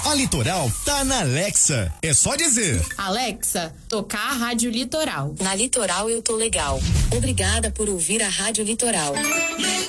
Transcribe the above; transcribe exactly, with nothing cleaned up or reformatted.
A Litoral tá na Alexa. É só dizer: Alexa, tocar a Rádio Litoral. Na Litoral eu tô legal. Obrigada por ouvir a Rádio Litoral.